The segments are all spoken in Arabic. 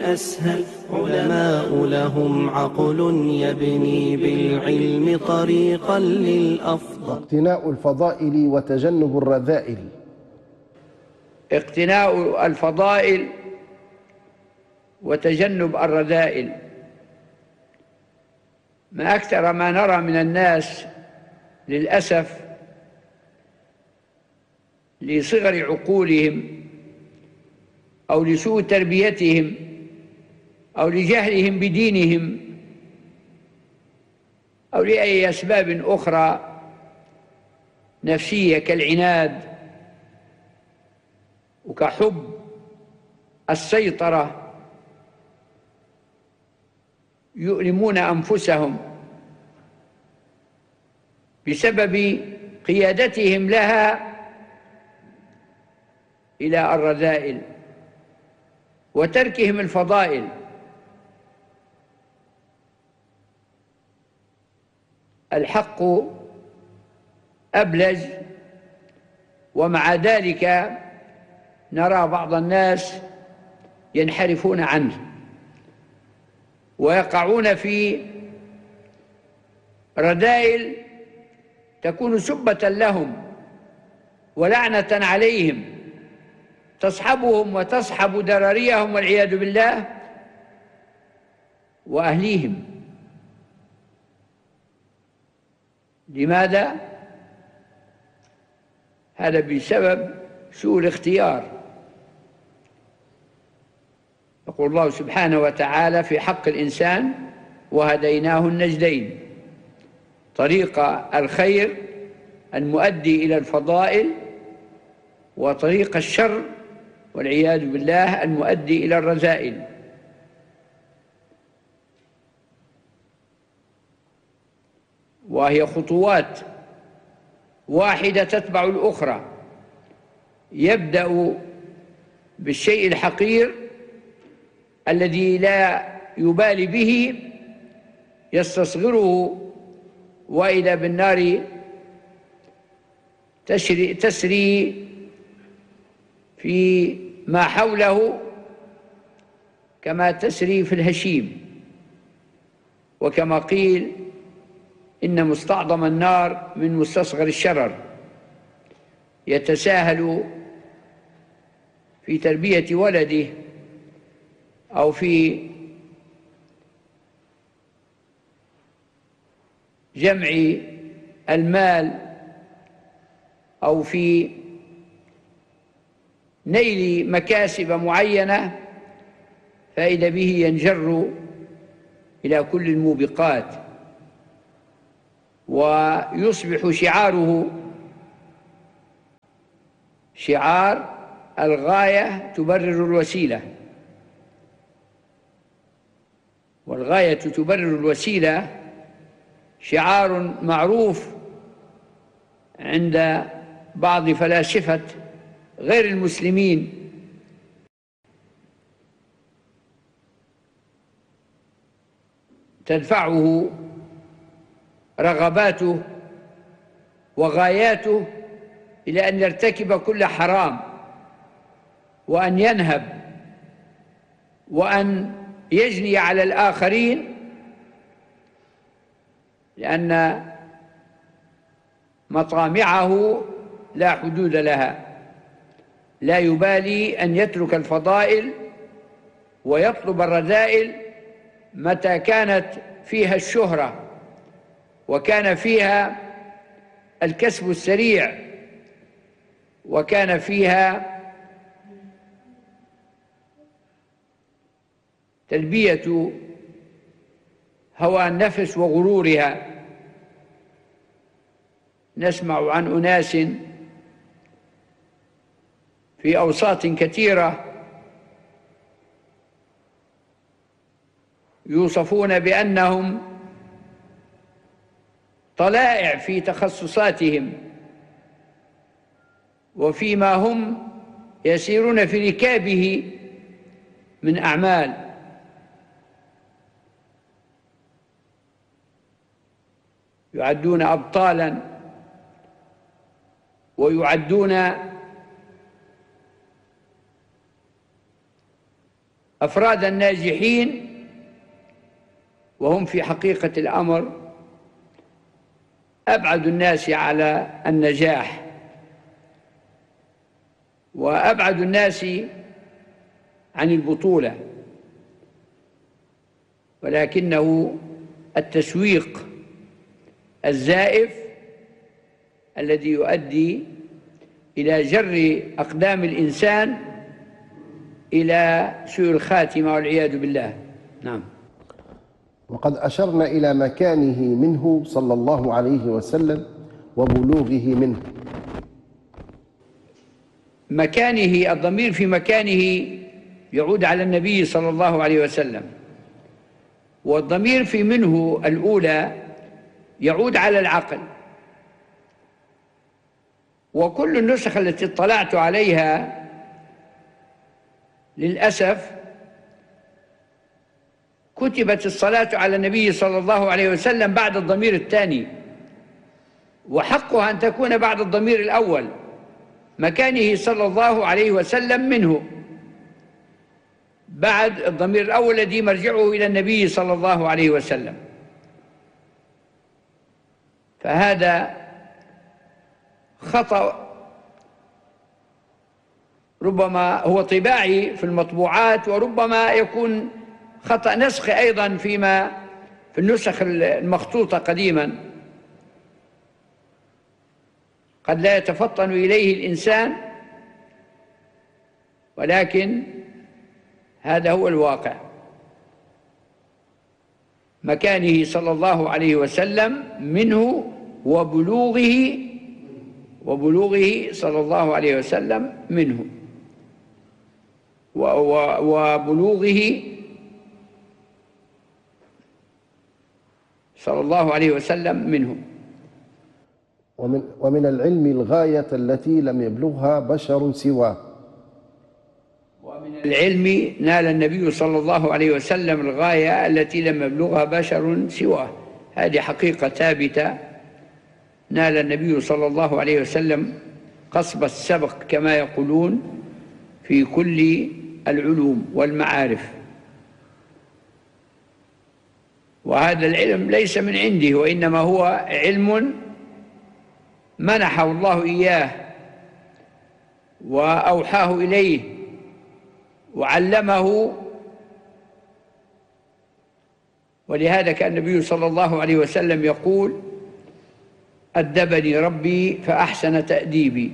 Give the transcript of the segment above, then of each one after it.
أسهل. علماء لهم عقل يبني بالعلم طريقا للأفضل. اقتناء الفضائل وتجنب الرذائل. اقتناء الفضائل وتجنب الرذائل. ما أكثر ما نرى من الناس للأسف لصغر عقولهم أو لسوء تربيتهم أو لجهلهم بدينهم أو لأي أسباب أخرى نفسية كالعناد وكحب السيطرة، يؤلمون أنفسهم بسبب قيادتهم لها إلى الرذائل وتركهم الفضائل. الحق أبلج، ومع ذلك نرى بعض الناس ينحرفون عنه ويقعون في رذائل تكون سبة لهم ولعنة عليهم، تصحبهم وتصحب ذراريهم والعياذ بالله وأهليهم. لماذا؟ هذا بسبب سوء الاختيار. يقول الله سبحانه وتعالى في حق الإنسان: وهديناه النجدين. طريق الخير المؤدي إلى الفضائل، وطريق الشر والعياذ بالله المؤدي إلى الرذائل. وهي خطوات واحدة تتبع الأخرى. يبدأ بالشيء الحقير الذي لا يبالي به، يستصغره، وإذا بالنار تسري في ما حوله كما تسري في الهشيم. وكما قيل: إن مستعظم النار من مستصغر الشرر. يتساهل في تربية ولده أو في جمع المال أو في نيل مكاسب معينة، فإذا به ينجر إلى كل الموبقات، ويصبح شعاره شعار الغاية تبرر الوسيلة، والغاية تبرر الوسيلة شعار معروف عند بعض فلاسفة غير المسلمين، تدفعه رغباته وغاياته إلى أن يرتكب كل حرام، وأن ينهب، وأن يجني على الآخرين، لأن مطامعه لا حدود لها. لا يبالي أن يترك الفضائل ويطلب الرذائل متى كانت فيها الشهرة وكان فيها الكسب السريع وكان فيها تلبية هوى النفس وغرورها. نسمع عن أناس في أوساط كثيرة يوصفون بأنهم طلائع في تخصصاتهم وفيما هم يسيرون في ركابه من أعمال. يعدون أبطالا ويعدون أفراد الناجحين وهم في حقيقة الأمر أبعد الناس على النجاح وأبعد الناس عن البطولة، ولكنه التسويق الزائف الذي يؤدي إلى جر أقدام الإنسان إلى سوء الخاتمة والعياذ بالله. نعم. وقد أشرنا إلى مكانه منه صلى الله عليه وسلم وبلوغه منه. مكانه، الضمير في مكانه يعود على النبي صلى الله عليه وسلم، والضمير في منه الأولى يعود على العقل. وكل النسخ التي اطلعت عليها للأسف كتبت الصلاة على النبي صلى الله عليه وسلم بعد الضمير الثاني، وحقها أن تكون بعد الضمير الأول، مكانه صلى الله عليه وسلم منه، بعد الضمير الأول الذي مرجعه إلى النبي صلى الله عليه وسلم. فهذا خطأ ربما هو طباعي في المطبوعات، وربما يكون خطأ نسخ أيضا في النسخ المخطوطة قديما، قد لا يتفطن إليه الإنسان، ولكن هذا هو الواقع. مكانه صلى الله عليه وسلم منه وبلوغه صلى الله عليه وسلم منه، وبلوغه صلى الله عليه وسلم منه. ومن العلم الغاية التي لم يبلغها بشر سواه. ومن العلم نال النبي صلى الله عليه وسلم الغاية التي لم يبلغها بشر سواه. هذه حقيقة ثابتة، نال النبي صلى الله عليه وسلم قصب السبق كما يقولون في كل العلوم والمعارف. وهذا العلم ليس من عنده، وإنما هو علم منحه الله إياه وأوحاه إليه وعلمه. ولهذا كان النبي صلى الله عليه وسلم يقول: أدبني ربي فأحسن تأديبي.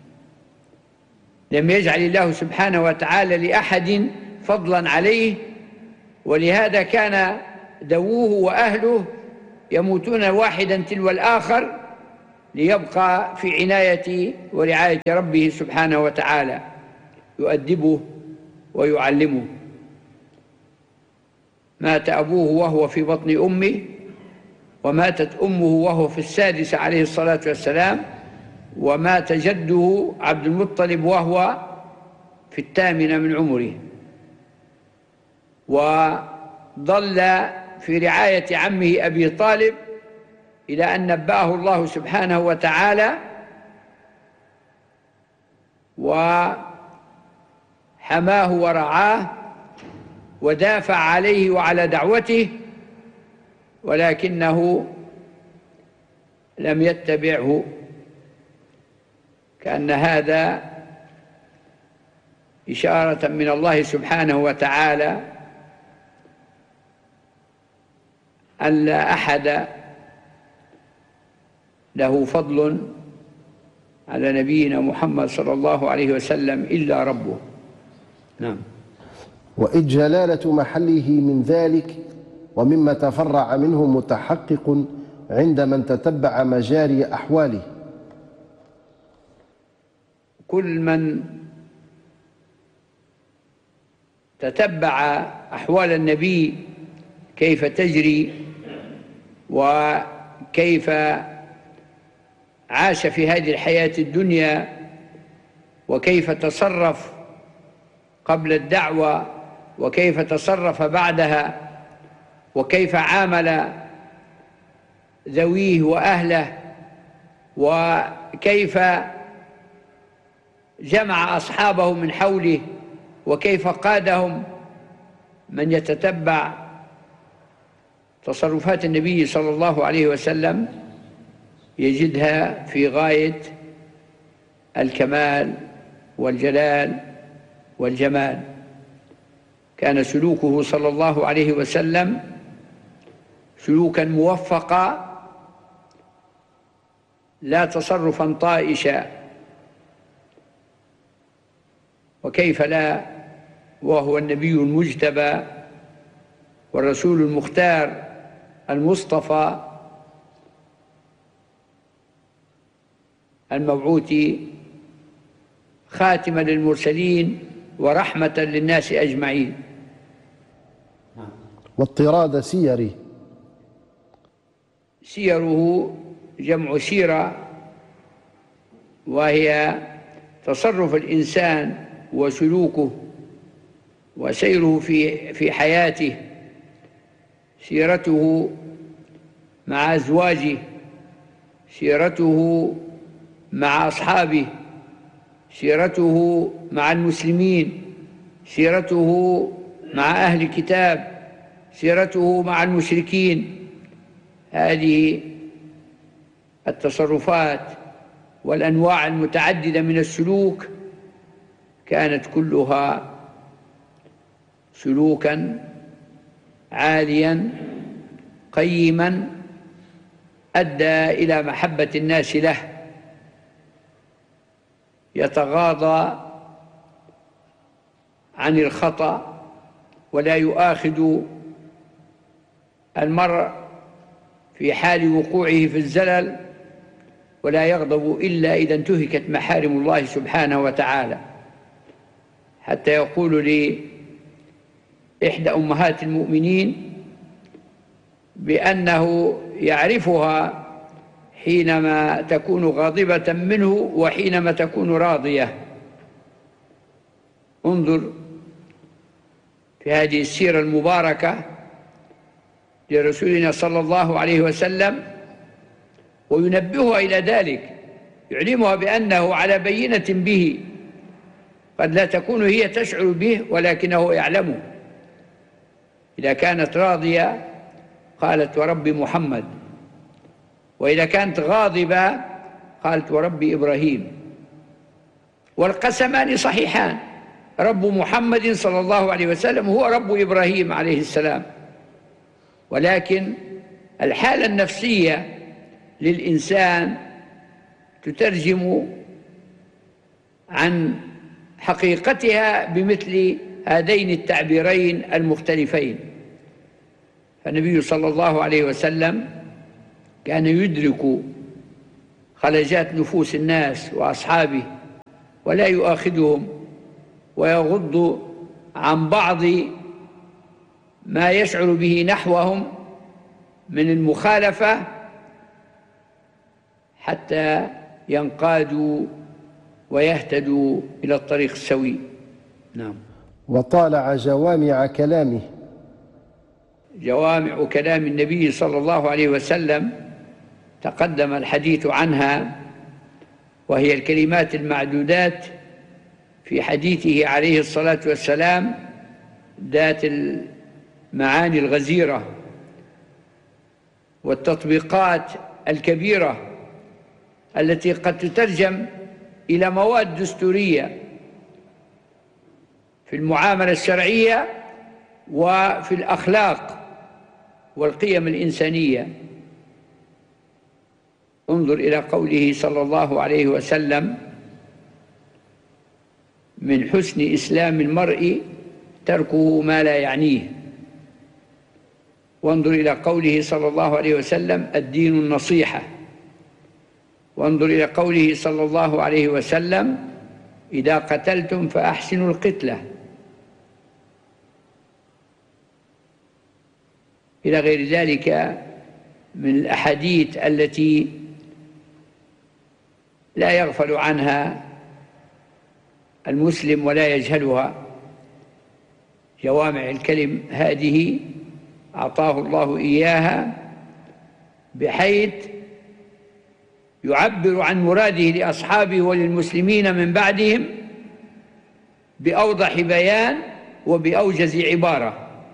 لم يجعل الله سبحانه وتعالى لأحد فضلا عليه، ولهذا كان دووه وأهله يموتون واحدا تلو الآخر ليبقى في عناية ورعاية ربه سبحانه وتعالى، يؤدبه ويعلمه. مات أبوه وهو في بطن أمه، وماتت أمه وهو في السادسة عليه الصلاة والسلام، ومات جده عبد المطلب وهو في الثامنة من عمره، وظل في رعاية عمه أبي طالب إلى أن نبأه الله سبحانه وتعالى وحماه ورعاه ودافع عليه وعلى دعوته، ولكنه لم يتبعه. كأن هذا إشارة من الله سبحانه وتعالى أن لا أحد له فضل على نبينا محمد صلى الله عليه وسلم إلا ربه. نعم. وإذ جلالة محله من ذلك ومما تفرع منه متحقق عند من تتبع مجاري أحواله. كل من تتبع أحوال النبي كيف تجري وكيف عاش في هذه الحياة الدنيا وكيف تصرف قبل الدعوة وكيف تصرف بعدها وكيف عامل ذويه وأهله وكيف جمع أصحابه من حوله وكيف قادهم من يتتبع تصرفات النبي صلى الله عليه وسلم يجدها في غاية الكمال والجلال والجمال. كان سلوكه صلى الله عليه وسلم سلوكا موفقا، لا تصرفا طائشا، وكيف لا وهو النبي المجتبى والرسول المختار المصطفى المبعوث خاتما للمرسلين ورحمة للناس أجمعين. والطراد سيري، سيره جمع سيرة، وهي تصرف الإنسان وسلوكه وسيره في حياته، سيرته مع أزواجه، سيرته مع أصحابه، سيرته مع المسلمين، سيرته مع أهل الكتاب، سيرته مع المشركين. هذه التصرفات والأنواع المتعددة من السلوك كانت كلها سلوكا عاليا قيما أدى إلى محبة الناس له، يتغاضى عن الخطأ ولا يؤاخذ المرء في حال وقوعه في الزلل، ولا يغضب إلا إذا انتهكت محارم الله سبحانه وتعالى، حتى يقول لي إحدى أمهات المؤمنين بأنه يعرفها حينما تكون غاضبة منه وحينما تكون راضية. انظر في هذه السيرة المباركة لرسولنا صلى الله عليه وسلم، وينبهها إلى ذلك، يعلمها بأنه على بينة به، قد لا تكون هي تشعر به ولكنه يعلمه. إذا كانت راضية قالت ورب محمد، وإذا كانت غاضبة قالت ورب إبراهيم، والقسمان صحيحان، رب محمد صلى الله عليه وسلم هو رب إبراهيم عليه السلام. ولكن الحالة النفسية للإنسان تترجم عن حقيقتها بمثل هذين التعبيرين المختلفين. فالنبي صلى الله عليه وسلم كان يدرك خلجات نفوس الناس وأصحابه ولا يؤاخذهم، ويغض عن بعض ما يشعر به نحوهم من المخالفة حتى ينقادوا ويهتدوا إلى الطريق السوي. نعم. وطالع جوامع كلامه. جوامع كلام النبي صلى الله عليه وسلم تقدم الحديث عنها، وهي الكلمات المعدودات في حديثه عليه الصلاة والسلام ذات المعاني الغزيرة والتطبيقات الكبيرة التي قد تترجم إلى مواد دستورية في المعاملة الشرعية وفي الأخلاق والقيم الإنسانية. انظر إلى قوله صلى الله عليه وسلم: من حسن إسلام المرء تركه ما لا يعنيه. وانظر إلى قوله صلى الله عليه وسلم: الدين النصيحة. وانظر إلى قوله صلى الله عليه وسلم: إذا قتلتم فأحسنوا القتلة، إلى غير ذلك من الأحاديث التي لا يغفل عنها المسلم ولا يجهلها. جوامع الكلم هذه أعطاه الله إياها بحيث يعبر عن مراده لأصحابه وللمسلمين من بعدهم بأوضح بيان وبأوجز عبارة.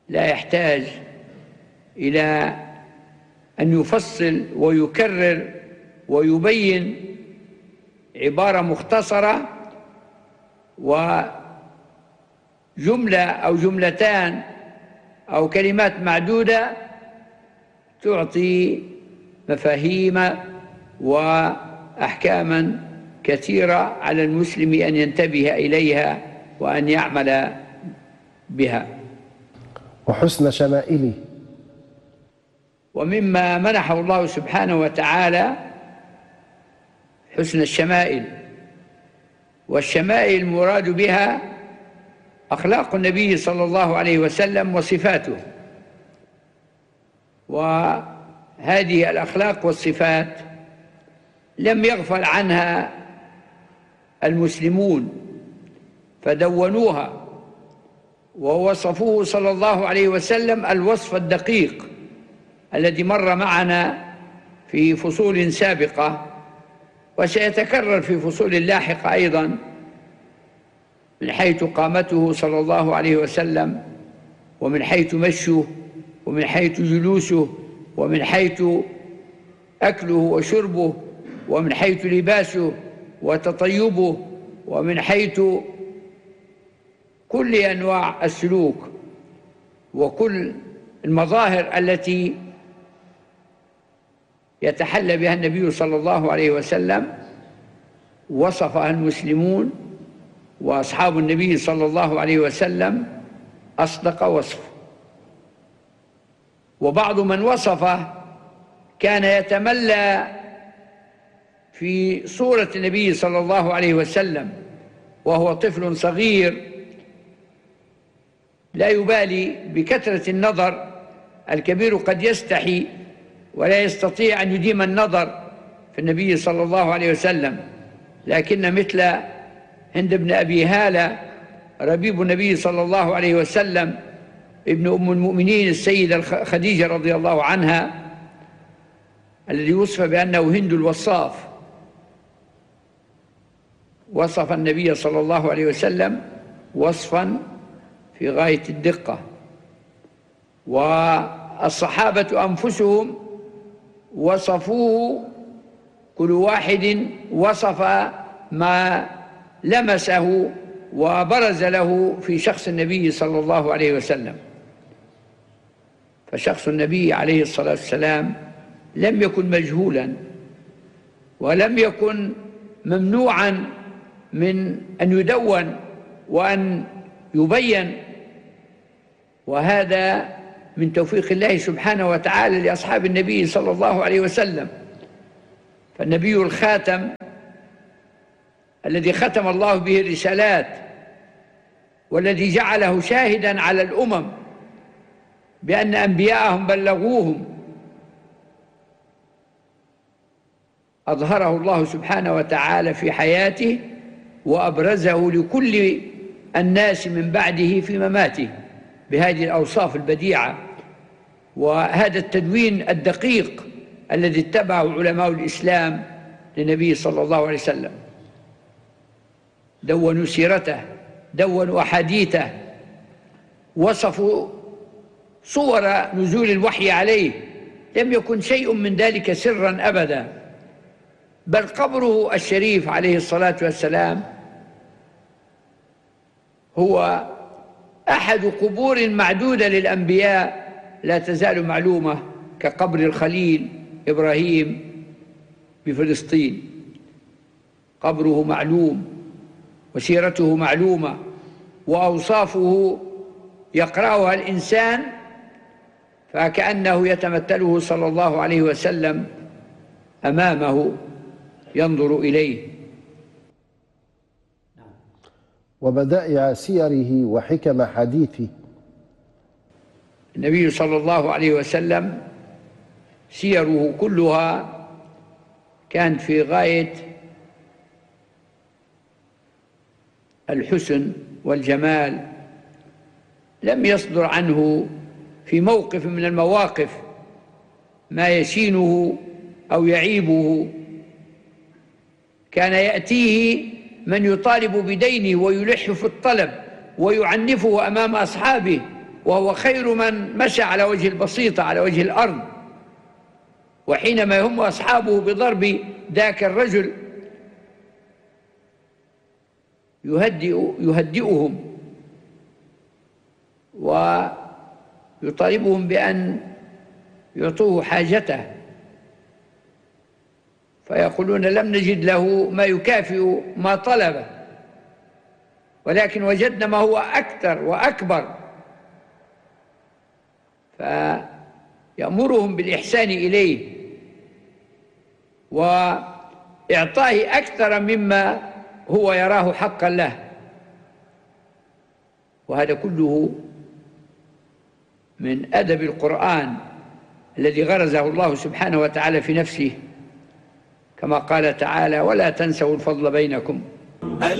لا يحتاج إلى أن يفصل ويكرر ويبين عبارة مختصرة وجملة أو جملتان أو كلمات معدودة تعطي مفاهيم وأحكاما كثيرة على المسلم أن ينتبه إليها وأن يعمل بها. وحسن شمائله. ومما منحه الله سبحانه وتعالى حسن الشمائل، والشمائل المراد بها أخلاق النبي صلى الله عليه وسلم وصفاته، وهذه الأخلاق والصفات لم يغفل عنها المسلمون فدونوها ووصفوه صلى الله عليه وسلم الوصف الدقيق الذي مر معنا في فصول سابقة وسيتكرر في فصول لاحقة أيضا، من حيث قامته صلى الله عليه وسلم، ومن حيث مشيه، ومن حيث جلوسه، ومن حيث أكله وشربه، ومن حيث لباسه وتطيبه، ومن حيث كل أنواع السلوك وكل المظاهر التي يتحلى بها النبي صلى الله عليه وسلم وصفها المسلمون وأصحاب النبي صلى الله عليه وسلم أصدق وصف. وبعض من وصفه كان يتملى في صورة النبي صلى الله عليه وسلم وهو طفل صغير لا يبالي بكثرة النظر، الكبير قد يستحي ولا يستطيع أن يديم النظر في النبي صلى الله عليه وسلم، لكن مثل هند بن أبي هالة ربيب النبي صلى الله عليه وسلم ابن أم المؤمنين السيدة خديجة رضي الله عنها الذي وصف بأنه هند الوصاف، وصف النبي صلى الله عليه وسلم وصفا في غاية الدقة. والصحابة أنفسهم وصفوه، كل واحد وصف ما لمسه وبرز له في شخص النبي صلى الله عليه وسلم. فشخص النبي عليه الصلاة والسلام لم يكن مجهولا ولم يكن ممنوعا من أن يدون وأن يبين، وهذا من توفيق الله سبحانه وتعالى لأصحاب النبي صلى الله عليه وسلم. فالنبي الخاتم الذي ختم الله به الرسالات والذي جعله شاهدا على الأمم بأن أنبياءهم بلغوهم، أظهره الله سبحانه وتعالى في حياته وأبرزه لكل الناس من بعده في مماته بهذه الأوصاف البديعة وهذا التدوين الدقيق الذي اتبعه علماء الإسلام للنبي صلى الله عليه وسلم. دونوا سيرته، دونوا أحاديثه، وصفوا صور نزول الوحي عليه، لم يكن شيء من ذلك سرا أبدا، بل قبره الشريف عليه الصلاة والسلام هو أحد قبور معدودة للأنبياء لا تزال معلومة، كقبر الخليل إبراهيم بفلسطين، قبره معلوم وسيرته معلومة وأوصافه يقرأها الإنسان فكأنه يتمثله صلى الله عليه وسلم أمامه ينظر إليه. وبدائع سيره وحكم حديثه. النبي صلى الله عليه وسلم سيره كلها كانت في غاية الحسن والجمال، لم يصدر عنه في موقف من المواقف ما يشينه أو يعيبه. كان يأتيه من يطالب بدينه ويلح في الطلب ويعنفه أمام أصحابه وهو خير من مشى على وجه البسيطة على وجه الأرض. وحينما يهم أصحابه بضرب ذاك الرجل يهدئهم ويطالبهم بأن يعطوه حاجته، فيقولون لم نجد له ما يكافئ ما طلبه، ولكن وجدنا ما هو أكثر وأكبر. فيأمرهم بالإحسان إليه وإعطائه أكثر مما هو يراه حقا له. وهذا كله من أدب القرآن الذي غرزه الله سبحانه وتعالى في نفسه، كما قال تعالى: ولا تنسوا الفضل بينكم.